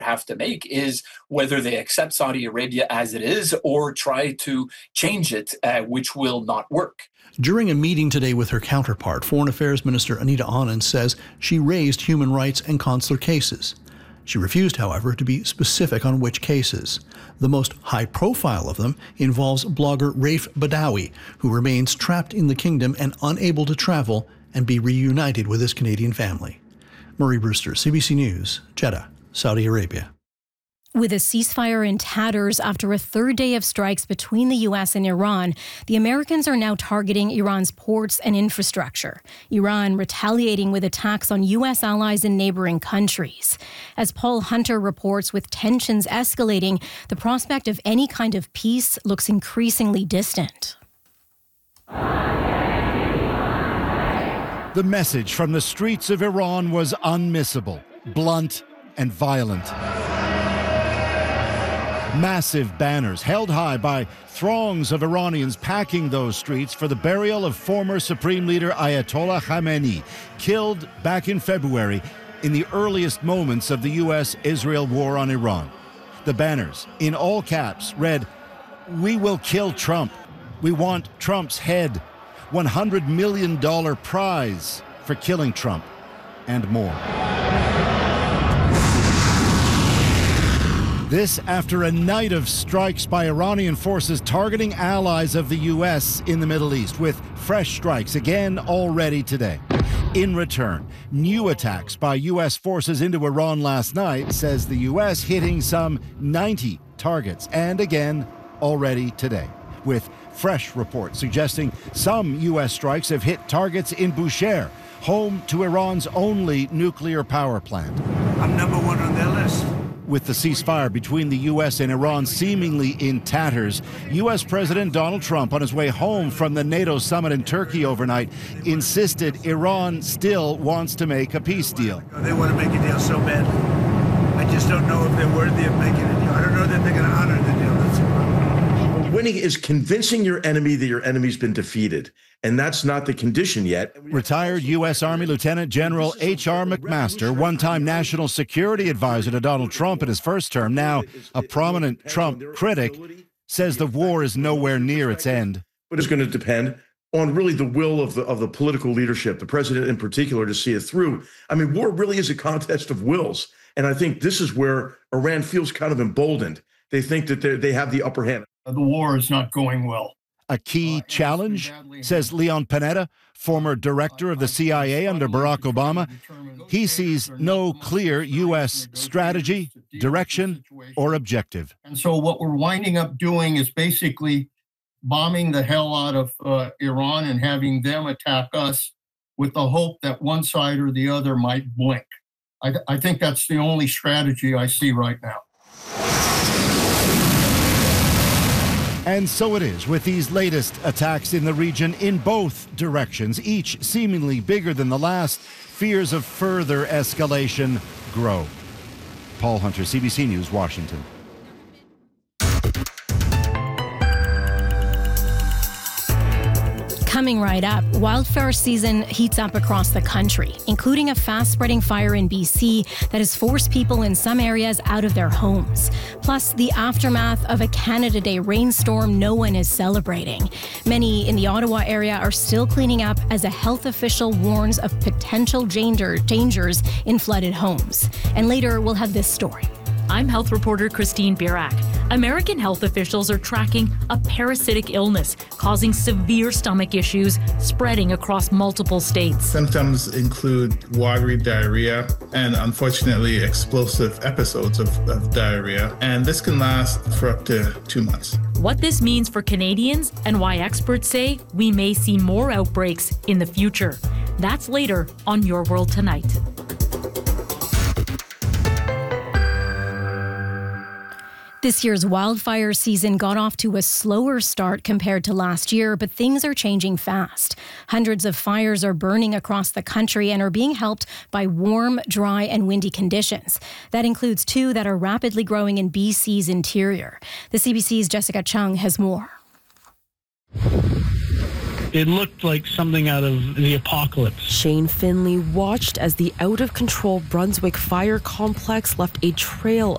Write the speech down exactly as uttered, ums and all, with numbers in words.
have to make is whether they accept Saudi Arabia as it is or try to change it, uh, which will not work. During a meeting today with her counterpart, Foreign Affairs Minister Anita Anand says she raised human rights and consular cases. She refused, however, to be specific on which cases. The most high-profile of them involves blogger Raif Badawi, who remains trapped in the kingdom and unable to travel and be reunited with his Canadian family. Murray Brewster, C B C News, Jeddah, Saudi Arabia. With a ceasefire in tatters after a third day of strikes between the U S and Iran, the Americans are now targeting Iran's ports and infrastructure. Iran retaliating with attacks on U S allies in neighboring countries. As Paul Hunter reports, with tensions escalating, the prospect of any kind of peace looks increasingly distant. The message from the streets of Iran was unmissable, blunt and violent. Massive banners held high by throngs of Iranians packing those streets for the burial of former Supreme Leader Ayatollah Khamenei, killed back in February in the earliest moments of the U S Israel war on Iran. The banners, in all caps, read, "We will kill Trump. We want Trump's head. one hundred million dollars prize for killing Trump," and more. This after a night of strikes by Iranian forces targeting allies of the U S in the Middle East, with fresh strikes again already today. In return, new attacks by U S forces into Iran last night, says the U S, hitting some ninety targets, and again already today, with fresh reports suggesting some U S strikes have hit targets in Bushehr, home to Iran's only nuclear power plant. I'm number one on their list. With the ceasefire between the U S and Iran seemingly in tatters, U S President Donald Trump, on his way home from the NATO summit in Turkey overnight, insisted Iran still wants to make a peace deal. They want to make a deal so badly. I just don't know if they're worthy of making a deal. I don't know that they're going to honor the deal. That's the problem. Winning is convincing your enemy that your enemy's been defeated, and that's not the condition yet. Retired U S Army Lieutenant General H R McMaster, one-time national security advisor to Donald Trump in his first term, now a prominent Trump critic, says the war is nowhere near its end. But it's going to depend on really the will of the of the political leadership, the president in particular, to see it through. I mean, war really is a contest of wills, and I think this is where Iran feels kind of emboldened. They think that they they have the upper hand. The war is not going well. A key challenge, says Leon Panetta, former director of the C I A under Barack Obama. He sees no clear U S strategy, direction, or objective. And so what we're winding up doing is basically bombing the hell out of uh, Iran and having them attack us with the hope that one side or the other might blink. I, th- I think that's the only strategy I see right now. And so it is with these latest attacks in the region in both directions, each seemingly bigger than the last. Fears of further escalation grow. Paul Hunter, C B C News, Washington. Coming right up, wildfire season heats up across the country, including a fast-spreading fire in B C that has forced people in some areas out of their homes. Plus, the aftermath of a Canada Day rainstorm no one is celebrating. Many in the Ottawa area are still cleaning up as a health official warns of potential danger, dangers in flooded homes. And later, we'll have this story. I'm health reporter Christine Birak. American health officials are tracking a parasitic illness causing severe stomach issues spreading across multiple states. Symptoms include watery diarrhea and, unfortunately, explosive episodes of, of diarrhea. And this can last for up to two months. What this means for Canadians and why experts say we may see more outbreaks in the future. That's later on Your World Tonight. This year's wildfire season got off to a slower start compared to last year, but things are changing fast. Hundreds of fires are burning across the country and are being helped by warm, dry, and windy conditions. That includes two that are rapidly growing in B C's interior. The C B C's Jessica Chung has more. It looked like something out of the apocalypse. Shane Finley watched as the out-of-control Brunswick Fire Complex left a trail